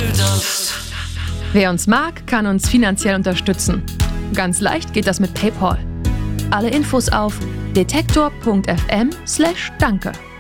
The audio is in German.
gedacht. Wer uns mag, kann uns finanziell unterstützen. Ganz leicht geht das mit PayPal. Alle Infos auf detektor.fm/danke.